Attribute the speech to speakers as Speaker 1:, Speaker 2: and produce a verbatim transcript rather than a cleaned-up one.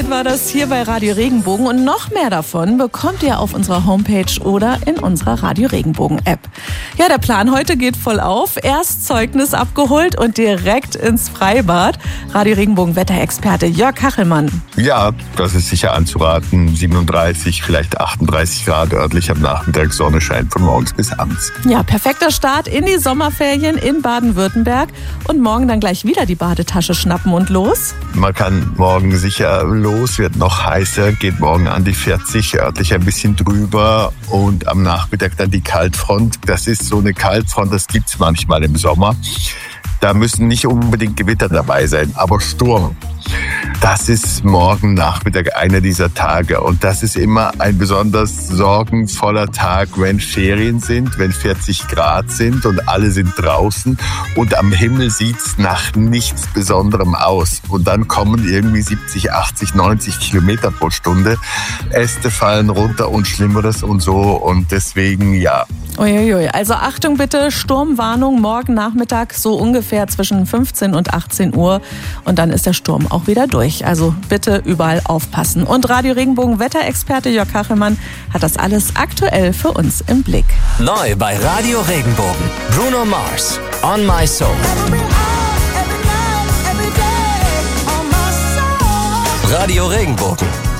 Speaker 1: Update war das hier bei Radio Regenbogen und noch mehr davon bekommt ihr auf unserer Homepage oder in unserer Radio Regenbogen App. Ja, der Plan heute geht voll auf. Erst Zeugnis abgeholt und direkt ins Freibad. Radio Regenbogen Wetterexperte Jörg Kachelmann.
Speaker 2: Ja, das ist sicher anzuraten. siebenunddreißig, vielleicht achtunddreißig Grad örtlich am Nachmittag. Sonne scheint von morgens bis abends.
Speaker 1: Ja, perfekter Start in die Sommerferien in Baden-Württemberg. Und morgen dann gleich wieder die Badetasche schnappen und los.
Speaker 2: Man kann morgen sicher los, wird noch heißer, geht morgen an die vierzig, örtlich ein bisschen drüber und am Nachmittag dann die Kaltfront. Das ist so eine Kaltfront, das gibt's manchmal im Sommer. Da müssen nicht unbedingt Gewitter dabei sein, aber Sturm. Das ist morgen Nachmittag einer dieser Tage und das ist immer ein besonders sorgenvoller Tag, wenn Ferien sind, wenn vierzig Grad sind und alle sind draußen und am Himmel sieht's nach nichts Besonderem aus und dann kommen irgendwie siebzig, achtzig, neunzig Kilometer pro Stunde. Äste fallen runter und Schlimmeres und so und deswegen ja.
Speaker 1: Uiuiui, also Achtung bitte, Sturmwarnung morgen Nachmittag so ungefähr zwischen fünfzehn und achtzehn Uhr und dann ist der Sturm auch wieder durch. Also bitte überall aufpassen. Und Radio Regenbogen Wetterexperte Jörg Kachelmann hat das alles aktuell für uns im Blick.
Speaker 3: Neu bei Radio Regenbogen. Bruno Mars, On My Soul. Radio Regenbogen.